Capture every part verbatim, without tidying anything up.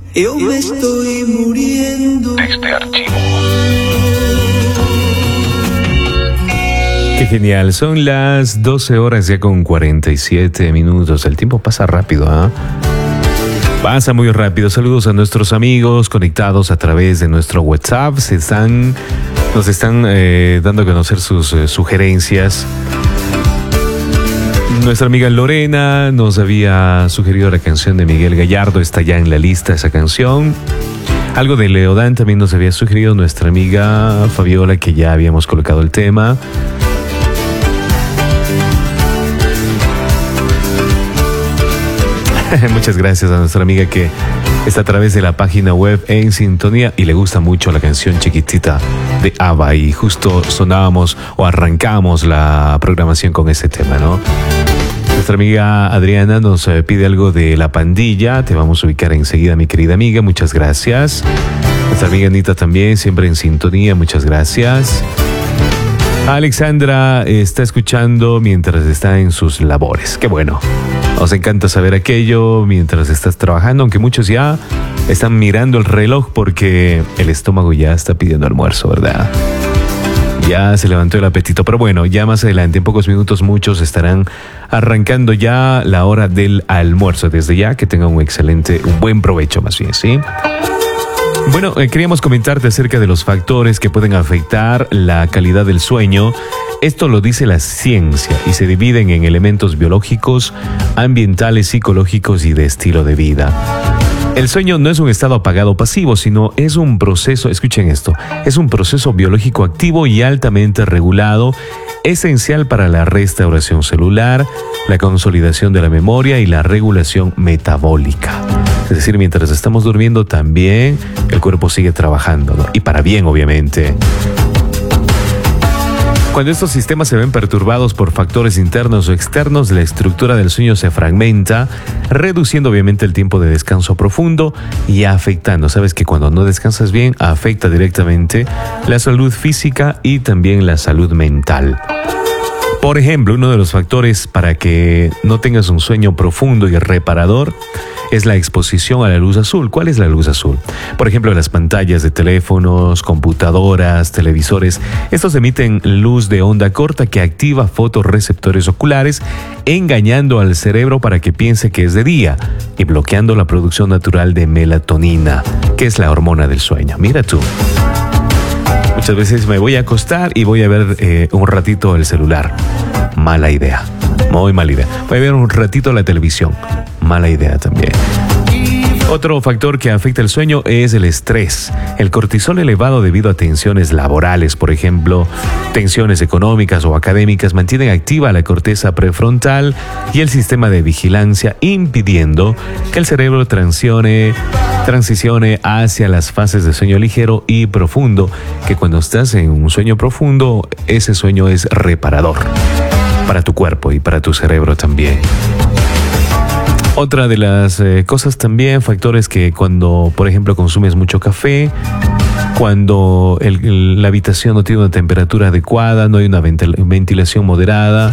Yo me estoy muriendo. Este archivo. Qué genial, son las doce horas ya con cuarenta y siete minutos. El tiempo pasa rápido, ¿ah? ¿eh? Pasa muy rápido. Saludos a nuestros amigos conectados a través de nuestro WhatsApp. Se están, nos están eh, dando a conocer sus eh, sugerencias. Nuestra amiga Lorena nos había sugerido la canción de Miguel Gallardo. Está ya en la lista esa canción. Algo de Leodán también nos había sugerido nuestra amiga Fabiola, que ya habíamos colocado el tema. Muchas gracias a nuestra amiga que está a través de la página web en sintonía y le gusta mucho la canción Chiquitita de ABBA, y justo sonábamos o arrancamos la programación con ese tema, ¿no? Nuestra amiga Adriana nos eh, pide algo de La Pandilla. Te vamos a ubicar enseguida, mi querida amiga. Muchas gracias. Nuestra amiga Anita también, siempre en sintonía. Muchas gracias. Alexandra está escuchando mientras está en sus labores. Qué bueno. Nos encanta saber aquello mientras estás trabajando, aunque muchos ya están mirando el reloj porque el estómago ya está pidiendo almuerzo, ¿verdad? Ya se levantó el apetito, pero bueno, ya más adelante, en pocos minutos, muchos estarán arrancando ya la hora del almuerzo. Desde ya, que tengan un excelente, un buen provecho más bien, ¿sí? Bueno, eh, queríamos comentarte acerca de los factores que pueden afectar la calidad del sueño. Esto lo dice la ciencia y se dividen en elementos biológicos, ambientales, psicológicos y de estilo de vida. El sueño no es un estado apagado pasivo, sino es un proceso, escuchen esto, es un proceso biológico activo y altamente regulado, esencial para la restauración celular, la consolidación de la memoria y la regulación metabólica. Es decir, mientras estamos durmiendo también el cuerpo sigue trabajando, ¿no? Y para bien, obviamente. Cuando estos sistemas se ven perturbados por factores internos o externos, la estructura del sueño se fragmenta, reduciendo obviamente el tiempo de descanso profundo y afectando. Sabes que cuando no descansas bien, afecta directamente la salud física y también la salud mental. Por ejemplo, uno de los factores para que no tengas un sueño profundo y reparador es la exposición a la luz azul. ¿Cuál es la luz azul? Por ejemplo, las pantallas de teléfonos, computadoras, televisores. Estos emiten luz de onda corta que activa fotorreceptores oculares, engañando al cerebro para que piense que es de día y bloqueando la producción natural de melatonina, que es la hormona del sueño. Mira tú. Muchas veces me voy a acostar y voy a ver eh, un ratito el celular. Mala idea. Muy mala idea. Voy a ver un ratito la televisión. Mala idea también. Otro factor que afecta el sueño es el estrés. El cortisol elevado debido a tensiones laborales, por ejemplo, tensiones económicas o académicas, mantienen activa la corteza prefrontal y el sistema de vigilancia, impidiendo que el cerebro transicione, transicione hacia las fases de sueño ligero y profundo, que cuando estás en un sueño profundo, ese sueño es reparador para tu cuerpo y para tu cerebro también. Otra de las eh, cosas también, factores que cuando, por ejemplo, consumes mucho café, cuando el, el, la habitación no tiene una temperatura adecuada, no hay una ventil- ventilación moderada,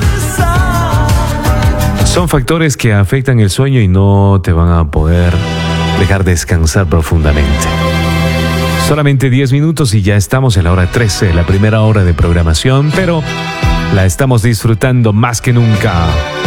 son factores que afectan el sueño y no te van a poder dejar descansar profundamente. Solamente diez minutos y ya estamos en la hora trece, la primera hora de programación, pero la estamos disfrutando más que nunca.